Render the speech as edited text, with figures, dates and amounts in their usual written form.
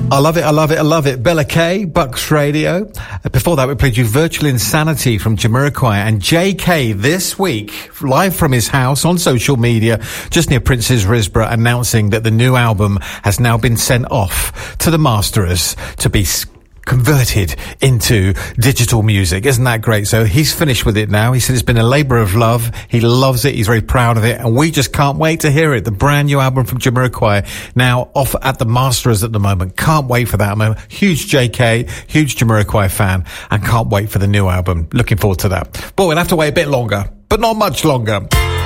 I love it, I love it, I love it. Bella K, Bucks Radio. Before that, we played you Virtual Insanity from Jamiroquai. And JK this week, live from his house on social media, just near Prince's Risborough, announcing that the new album has now been sent off to the masterers to be converted into digital music. Isn't that great? So he's finished with it now. He said it's been a labour of love. He loves it. He's very proud of it. And we just can't wait to hear it. The brand new album from Jamiroquai now off at the Masterers at the moment. Can't wait for that. I'm a huge JK, huge Jamiroquai fan, and can't wait for the new album. Looking forward to that. But we'll have to wait a bit longer, but not much longer.